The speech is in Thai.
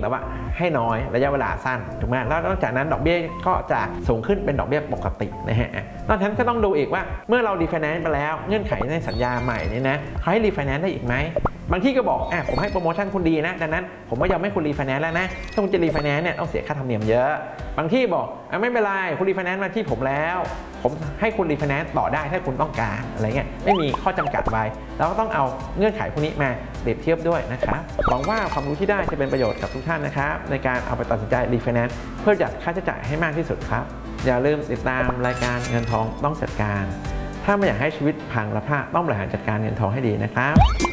แล้วว่าให้น้อยระยะเวลาสั้นถูกไหมแล้วนอกจากนั้นดอกเบี้ยก็จะสูงขึ้นเป็นดอกเบี้ยปกตินะฮะนอกจากนั้นก็ต้องดูอีกว่าเมื่อเรารีไฟแนนซ์ไปแล้วเงื่อนไขในสัญญาใหม่นี่นะเขาให้รีไฟแนนซ์ได้อีกไหมบางที่ก็บอกผมให้โปรโมชั่นคุณดีนะดังนั้นผมไม่ยอมให้คุณรีไฟแนนซ์แล้วนะถ้าคุณจะรีไฟแนนซ์เนี่ยต้องเสียค่าธรรมเนียมเยอะบางที่บอกไม่เป็นไรคุณรีไฟแนนซ์มาที่ผมแล้วผมให้คุณรีไฟแนนซ์ต่อได้ถ้าคุณต้องการอะไรเงี้ยไม่มีข้อจำกัดไว้เราก็ต้องเอาเงื่อนไขพวกนี้มาเปรียบเทียบด้วยนะครับหวังว่าความรู้ที่ได้จะเป็นประโยชน์กับทุกท่านนะครับในการเอาไปตัดสินใจรีไฟแนนซ์เพื่อจัดค่าใช้จ่ายให้มากที่สุดครับอย่าลืมติดตามรายการเงินทองต้องจัดการถ้าไม่อยากให้ชีวิตพังและพลาดต้องบริหารจัดการเงินทองให้ดีนะครับ